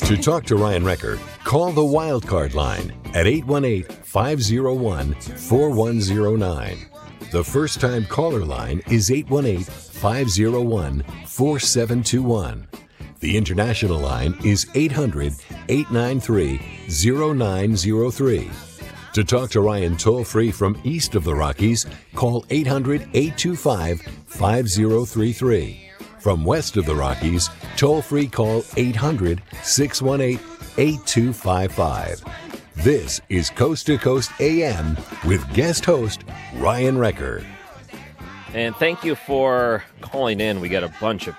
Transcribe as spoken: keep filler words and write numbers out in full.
To talk to Ryan Recker, call the Wildcard line at eight one eight, five oh one, four one oh nine. The first-time caller line is eight one eight, five oh one, four seven two one. The international line is eight hundred, eight nine three, oh nine oh three. To talk to Ryan toll-free from east of the Rockies, call eight hundred, eight two five, five oh three three. From west of the Rockies, toll-free call eight hundred, six one eight, eight two five five. This is Coast to Coast A M with guest host Ryan Recker. And thank you for calling in. We got a bunch of